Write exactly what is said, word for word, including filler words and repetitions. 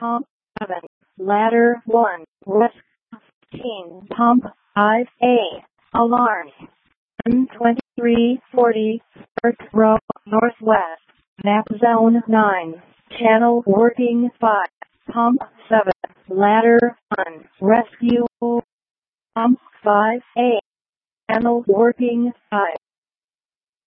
Pump seven, Ladder one, Risk fifteen, Pump five A, Alarm one twenty-three forty, Start Row Northwest, Map Zone nine, Channel Working five, Pump seven, Ladder one, Rescue, Pump five A, Channel Working five.